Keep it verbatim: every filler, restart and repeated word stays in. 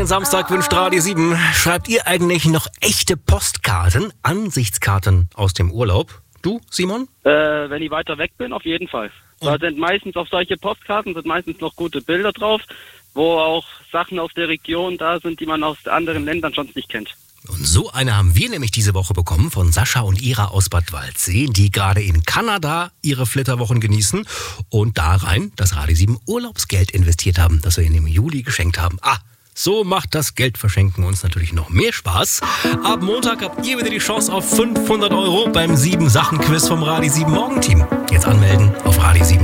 Feriensamstag wünscht Radio sieben. Schreibt ihr eigentlich noch echte Postkarten, Ansichtskarten aus dem Urlaub? Du, Simon? Äh, wenn ich weiter weg bin, auf jeden Fall. Da sind meistens auf solche Postkarten sind meistens noch gute Bilder drauf, wo auch Sachen aus der Region da sind, die man aus anderen Ländern sonst nicht kennt. Und so eine haben wir nämlich diese Woche bekommen von Sascha und Ira aus Bad Waldsee, die gerade in Kanada ihre Flitterwochen genießen und da rein das Radio sieben Urlaubsgeld investiert haben, das wir ihnen im Juli geschenkt haben. Ah, so macht das Geldverschenken uns natürlich noch mehr Spaß. Ab Montag habt ihr wieder die Chance auf fünfhundert Euro beim sieben Sachen Quiz vom Radio sieben Morgenteam. Jetzt anmelden auf Radio sieben.